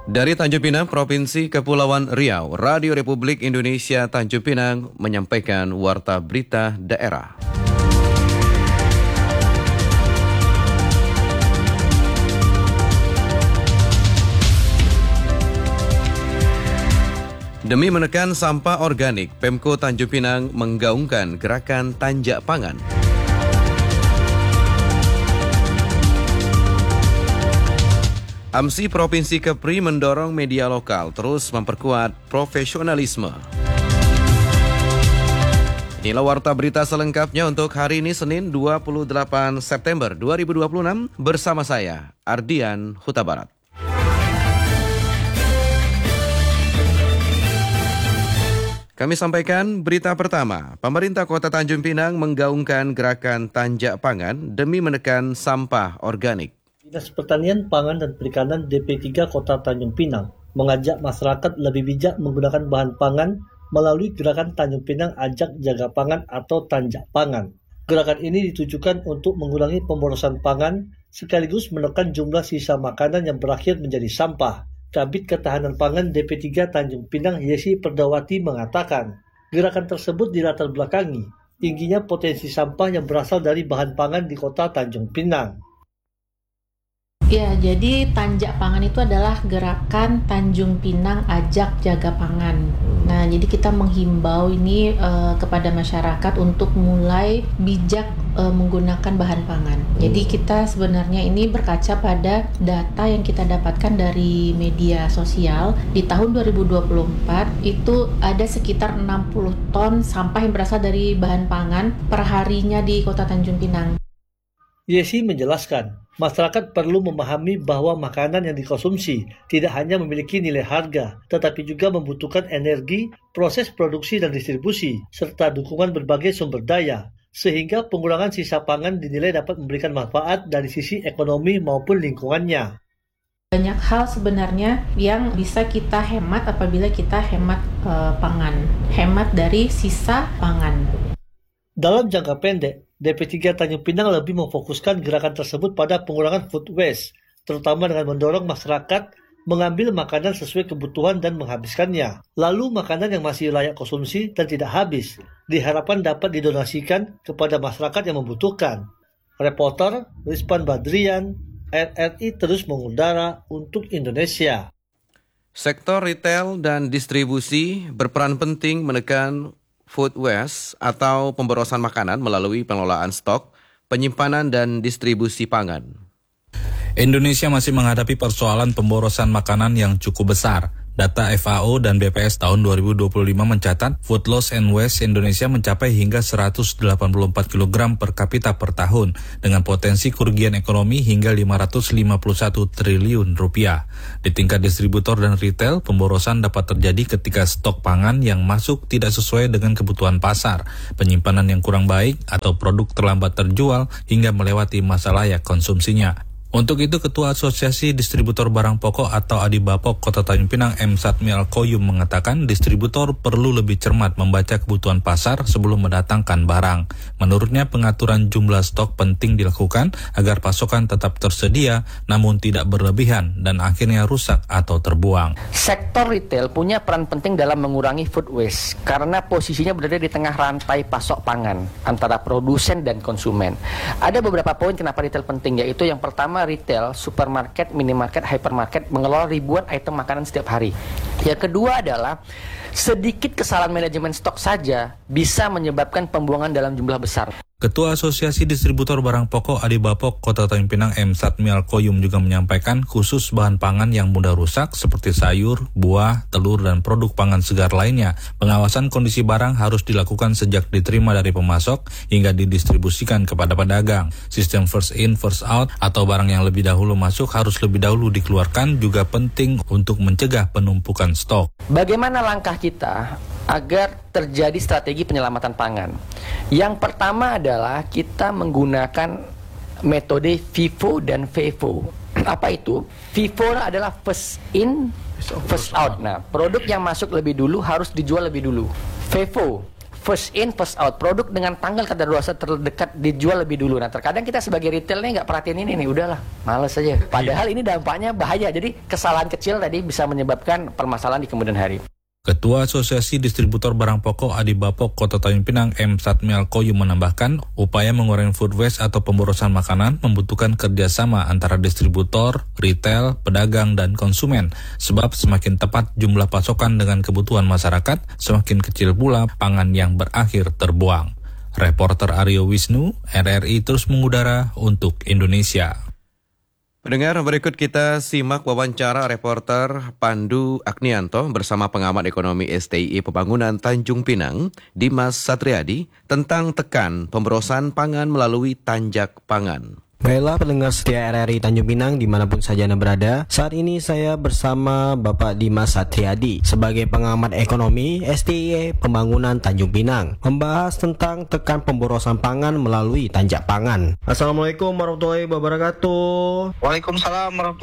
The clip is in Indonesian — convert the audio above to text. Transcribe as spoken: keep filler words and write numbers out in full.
Dari Tanjung Pinang, Provinsi Kepulauan Riau, Radio Republik Indonesia Tanjung Pinang menyampaikan Warta Berita Daerah. Demi menekan sampah organik, Pemko Tanjung Pinang menggaungkan gerakan Tanjak Pangan. AMSI Provinsi Kepri mendorong media lokal terus memperkuat profesionalisme. Inilah warta berita selengkapnya untuk hari ini Senin dua puluh delapan September dua ribu dua puluh enam bersama saya, Ardian Huta Barat. Kami sampaikan berita pertama. Pemerintah Kota Tanjung Pinang menggaungkan gerakan Tanjak Pangan demi menekan sampah organik. Dinas Pertanian, Pangan, dan Perikanan D P tiga Kota Tanjung Pinang mengajak masyarakat lebih bijak menggunakan bahan pangan melalui gerakan Tanjung Pinang Ajak Jaga Pangan atau Tanjak Pangan. Gerakan ini ditujukan untuk mengurangi pemborosan pangan sekaligus menekan jumlah sisa makanan yang berakhir menjadi sampah. Kabid Ketahanan Pangan D P tiga Tanjung Pinang Yesi Perdawati mengatakan, gerakan tersebut dilatar belakangi tingginya potensi sampah yang berasal dari bahan pangan di Kota Tanjung Pinang. Ya, jadi Tanjak Pangan itu adalah gerakan Tanjung Pinang Ajak Jaga Pangan. Nah, jadi kita menghimbau ini uh, kepada masyarakat untuk mulai bijak uh, menggunakan bahan pangan. Jadi kita sebenarnya ini berkaca pada data yang kita dapatkan dari media sosial. Di tahun dua ribu dua puluh empat itu ada sekitar enam puluh ton sampah yang berasal dari bahan pangan perharinya di Kota Tanjung Pinang. Yesi menjelaskan, masyarakat perlu memahami bahwa makanan yang dikonsumsi tidak hanya memiliki nilai harga, tetapi juga membutuhkan energi, proses produksi dan distribusi, serta dukungan berbagai sumber daya, sehingga pengurangan sisa pangan dinilai dapat memberikan manfaat dari sisi ekonomi maupun lingkungannya. Banyak hal sebenarnya yang bisa kita hemat apabila kita hemat eh, pangan, hemat dari sisa pangan. Dalam jangka pendek, D P tiga Tanjung Pinang lebih memfokuskan gerakan tersebut pada pengurangan food waste, terutama dengan mendorong masyarakat mengambil makanan sesuai kebutuhan dan menghabiskannya. Lalu makanan yang masih layak konsumsi dan tidak habis diharapkan dapat didonasikan kepada masyarakat yang membutuhkan. Reporter Rizpan Badrian, R R I terus mengudara untuk Indonesia. Sektor retail dan distribusi berperan penting menekan food waste atau pemborosan makanan melalui pengelolaan stok, penyimpanan dan distribusi pangan. Indonesia masih menghadapi persoalan pemborosan makanan yang cukup besar. Data F A O dan B P S tahun dua ribu dua puluh lima mencatat food loss and waste Indonesia mencapai hingga seratus delapan puluh empat kilogram per kapita per tahun dengan potensi kerugian ekonomi hingga lima ratus lima puluh satu triliun rupiah. Di tingkat distributor dan retail, pemborosan dapat terjadi ketika stok pangan yang masuk tidak sesuai dengan kebutuhan pasar, penyimpanan yang kurang baik atau produk terlambat terjual hingga melewati masa layak konsumsinya. Untuk itu, Ketua Asosiasi Distributor Barang Pokok atau Adibapok Kota Tanjung Pinang M. Satmi Al-Koyum mengatakan distributor perlu lebih cermat membaca kebutuhan pasar sebelum mendatangkan barang. Menurutnya, pengaturan jumlah stok penting dilakukan agar pasokan tetap tersedia namun tidak berlebihan dan akhirnya rusak atau terbuang. Sektor retail punya peran penting dalam mengurangi food waste karena posisinya berada di tengah rantai pasok pangan antara produsen dan konsumen. Ada beberapa poin kenapa retail penting, yaitu yang pertama, retail, supermarket, minimarket, hypermarket mengelola ribuan item makanan setiap hari. Yang kedua adalah sedikit kesalahan manajemen stok saja bisa menyebabkan pembuangan dalam jumlah besar. Ketua Asosiasi Distributor Barang Pokok Adibapok Kota Tanjung Pinang M. Satmi Al-Koyum juga menyampaikan khusus bahan pangan yang mudah rusak seperti sayur, buah, telur, dan produk pangan segar lainnya. Pengawasan kondisi barang harus dilakukan sejak diterima dari pemasok hingga didistribusikan kepada pedagang. Sistem first in, first out atau barang yang lebih dahulu masuk harus lebih dahulu dikeluarkan juga penting untuk mencegah penumpukan stok. Bagaimana langkah kita agar terjadi strategi penyelamatan pangan? Yang pertama adalah kita menggunakan metode FIFO dan FEFO. Apa itu? FIFO adalah first in, first out. Nah, produk yang masuk lebih dulu harus dijual lebih dulu. FEFO, first in, first out. Produk dengan tanggal kadaluarsa terdekat dijual lebih dulu. Nah, terkadang kita sebagai retailnya nggak perhatiin ini nih, udahlah, males aja. Padahal ini dampaknya bahaya. Jadi kesalahan kecil tadi bisa menyebabkan permasalahan di kemudian hari. Ketua Asosiasi Distributor Barang Pokok Adibapok Kota Tanjung Pinang M. Satmial Koyu menambahkan, upaya mengurangi food waste atau pemborosan makanan membutuhkan kerjasama antara distributor, retail, pedagang, dan konsumen. Sebab semakin tepat jumlah pasokan dengan kebutuhan masyarakat, semakin kecil pula pangan yang berakhir terbuang. Reporter Aryo Wisnu, R R I terus mengudara untuk Indonesia. Pendengar, berikut kita simak wawancara reporter Pandu Agnianto bersama pengamat ekonomi S T I E Pembangunan Tanjung Pinang, Dimas Satriadi, tentang tekan pemborosan pangan melalui tanjak pangan. Baiklah pendengar setia R R I Tanjung Pinang dimanapun saja Anda berada. Saat ini saya bersama Bapak Dimas Satriadi sebagai pengamat ekonomi S T I E Pembangunan Tanjung Pinang, membahas tentang tekan pemborosan pangan melalui tanjak pangan. Assalamualaikum warahmatullahi wabarakatuh. Waalaikumsalam warahmatullahi